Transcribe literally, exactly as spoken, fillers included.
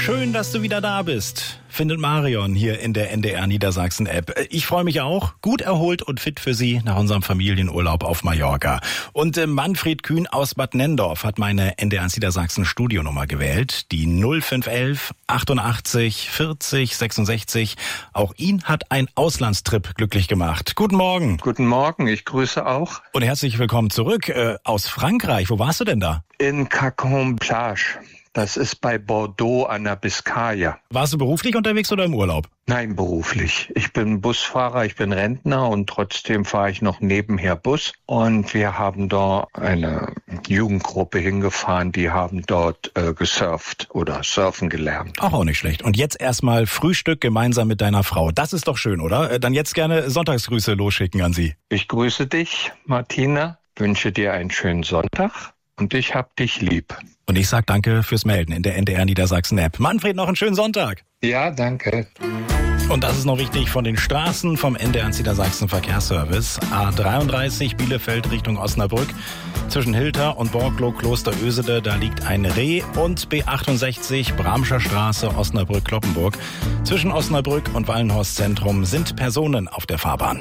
Schön, dass du wieder da bist, findet Marion hier in der N D R Niedersachsen App. Ich freue mich auch, gut erholt und fit für Sie nach unserem Familienurlaub auf Mallorca. Und äh, Manfred Kühn aus Bad Nenndorf hat meine N D R Niedersachsen Studionummer gewählt, die null fünf elf achtundachtzig vierzig sechsundsechzig. Auch ihn hat ein Auslandstrip glücklich gemacht. Guten Morgen. Guten Morgen, ich grüße auch. Und herzlich willkommen zurück äh, aus Frankreich. Wo warst du denn da? In Cacon-Plage. Das ist bei Bordeaux an der Biskaya. Warst du beruflich unterwegs oder im Urlaub? Nein, beruflich. Ich bin Busfahrer, ich bin Rentner und trotzdem fahre ich noch nebenher Bus. Und wir haben da eine Jugendgruppe hingefahren, die haben dort äh, gesurft oder surfen gelernt. Ach, auch nicht schlecht. Und jetzt erstmal Frühstück gemeinsam mit deiner Frau. Das ist doch schön, oder? Dann jetzt gerne Sonntagsgrüße losschicken an Sie. Ich grüße dich, Martina, wünsche dir einen schönen Sonntag und ich hab dich lieb. Und ich sag danke fürs Melden in der N D R Niedersachsen App. Manfred, noch einen schönen Sonntag. Ja, danke. Und das ist noch wichtig von den Straßen vom N D R Niedersachsen Verkehrsservice. A dreiunddreißig Bielefeld Richtung Osnabrück. Zwischen Hilter und Borglow Kloster Ösede, da liegt ein Reh. Und B achtundsechzig Bramscher Straße Osnabrück-Kloppenburg. Zwischen Osnabrück und Wallenhorst Zentrum sind Personen auf der Fahrbahn.